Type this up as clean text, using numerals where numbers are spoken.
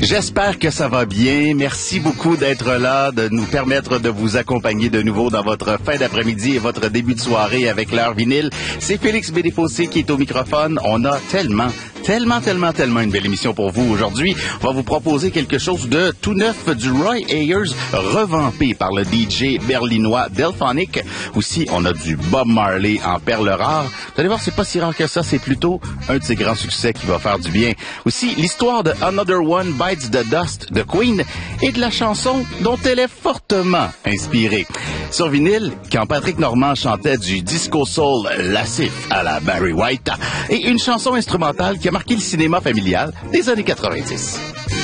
J'espère que ça va bien. Merci beaucoup d'être là, de nous permettre de vous accompagner de nouveau dans votre fin d'après-midi et votre début de soirée avec l'heure vinyle. C'est Félix Bédéfossé qui est au microphone. On a tellement une belle émission pour vous aujourd'hui. On va vous proposer quelque chose de tout neuf du Roy Ayers revampé par le DJ berlinois Delphonic. Aussi, on a du Bob Marley en perles rares. Vous allez voir, c'est pas si rare que ça. C'est plutôt un de ses grands succès qui va faire du bien. Aussi, l'histoire de Another One Bites the Dust de Queen et de la chanson dont elle est fortement inspirée. Sur vinyle, quand Patrick Normand chantait du disco soul lascif à la Barry White et une chanson instrumentale qui a marqué le cinéma familial des années 90.